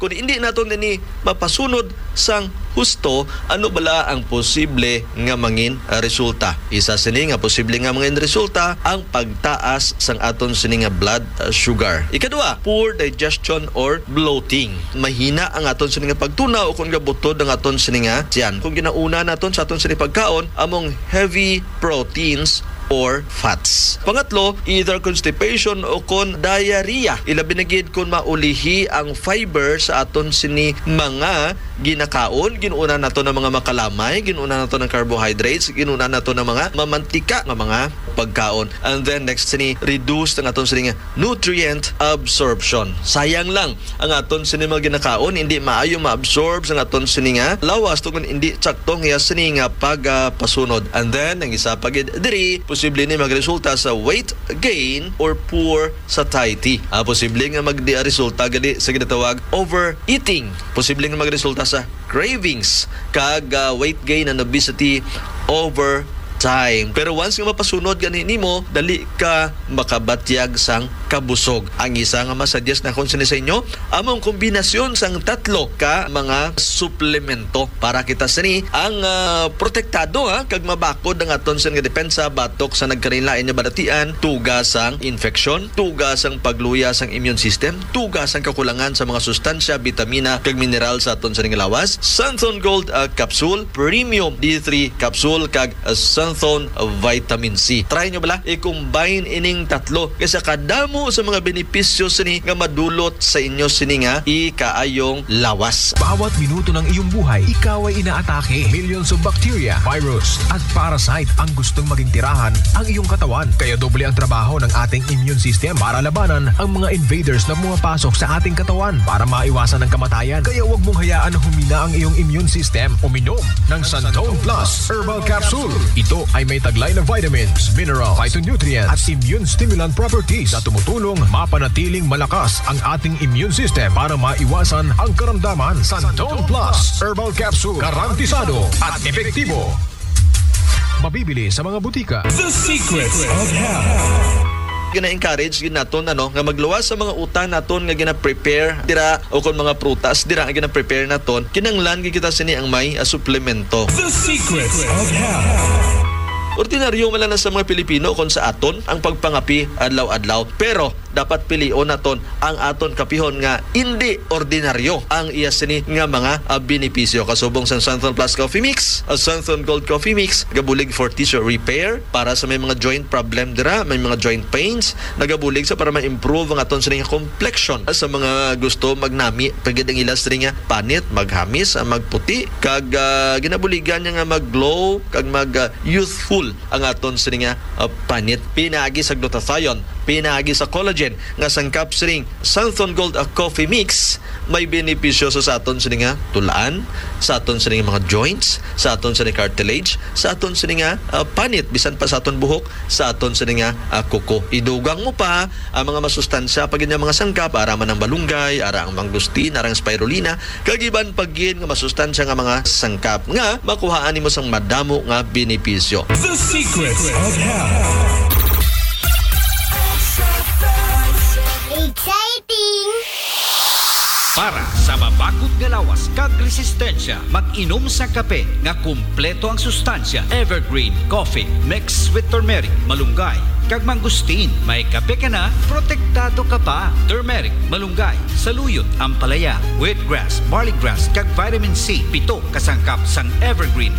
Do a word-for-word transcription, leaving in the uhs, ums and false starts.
kung hindi naton ini mapasunod sang husto, ano bala ang posible nga mangin uh, resulta? Isa sini nga posible nga mangin resulta ang pagtaas sang aton sini nga blood uh, sugar. Ikadua, poor digestion or bloating. Mahina ang aton sini nga pagtunaw o kung gabutod ang aton sini nga tiyan. Kung ginauna naton sa aton sini pagkaon among heavy proteins or fats. Pangatlo, either constipation o kon diarrhea. Ilabi na gid kung maulihi ang fiber sa aton sini mga ginakaon, ginuna nato ng mga makalamay, ginuna nato ng carbohydrates, ginuna nato ng mga mamantika nga mga pagkaon. And then next sini, reduce ang aton sini nga nutrient absorption. Sayang lang ang aton sini mga ginakaon hindi maayo ma-absorb sa aton sini nga lawas tungod hindi saktong iya sini nga pagapasunod. And then ang isa pa gid diri posible ni magresulta sa weight gain or poor satiety. Ah, posible nga magdi-resulta gali sa ginatawag overeating. Posible nga magresulta sa cravings kag uh, weight gain and obesity over time. Pero once nga mapasunod gani nimo, dali ka makabatyag sang kabusog. Ang isa nga masuggest na kon sa inyo, among kombinasyon sang tatlo ka mga suplemento para kita sini ang uh, protektado ha kag mabakod ang aton sa nga depensa batok sa nagkarinlain nga balatian, tugas sang infeksyon, tugas sang pagluya sang immune system, tugas sang kakulangan sa mga sustansya, bitamina kag mineral sa aton sa nga lawas. Santhon Gold uh, capsule, Premium D three capsule kag uh, Santhon Vitamin C. Try nyo bala i-combine ining tatlo kasi kadamo sa mga benepisyo sini nga madulot sa inyo sini nga ikaayong lawas. Bawat minuto ng iyong buhay, ikaw ay inaatake. Millions of bacteria, virus at parasite ang gustong maging tirahan ang iyong katawan. Kaya doble ang trabaho ng ating immune system para labanan ang mga invaders na pumapasok sa ating katawan para maiwasan ang kamatayan. Kaya huwag mong hayaan na humina ang iyong immune system. Uminom ng Santhon Plus Herbal Capsule. Ito ay may taglay na vitamins, mineral, phytonutrients at immune stimulant properties na tumutulong mapanatiling malakas ang ating immune system para maiwasan ang karamdaman. Santhon Plus Herbal Capsule, garantisado at epektibo. Mabibili sa mga butika. The Secrets of Health. Gina-encourage gid naton ano nga magluwas sa mga utang naton nga gina-prepare dira o kon mga prutas dira nga gina-prepare naton kinanglan gid kita sini ang may uh, suplemento. The Secrets of Health. Ordinaryo man lang sa mga Pilipino kung sa aton ang pagpangapi adlaw-adlaw, pero dapat pilion naton ang aton kapihon nga hindi ordinaryo ang iya sini nga mga uh, benepisyo. Kasubong sa Santhon Plus Coffee Mix, uh, Santhon Gold Coffee Mix, gabulig for tissue repair para sa may mga joint problem dira, may mga joint pains, nagabulig sa para ma-improve ang aton sini nga complexion sa mga gusto magnami pagid ang ilas sini nga panit, maghamis, uh, magputi kag uh, ginabuligan niya nga mag-glow kag mag uh, youthful ang aton sini nga uh, panit. Pinaagi sa glutathione, pinaagi sa collagen nga sangkap sining Santhon Gold uh, Coffee Mix may benepisyo sa aton sini nga tulaan, sa aton sini nga mga joints, sa aton sini cartilage, sa aton sini nga uh, panit, bisan pa sa aton buhok, sa aton sini nga uh, kuko. Idugang mo pa ang mga masustansya pagin nga mga sangkap ara man ang balunggay, ara ang mangustin, ara ang spirulina, kagiban pagin nga masustansya nga mga sangkap nga makuhaan nimo sang madamo nga benepisyo. The Secrets of Health. Exciting! Para sa mabakod nga lawas kag resistensya, mag-inom sa kape nga kumpleto ang sustansya. Evergreen Coffee mixed with turmeric, malunggay kag mangustin. May kape ka na, protektado ka pa. Turmeric, malunggay, saluyot, ampalaya, wheatgrass, barley grass kag vitamin C. Pito kasangkap sang Evergreen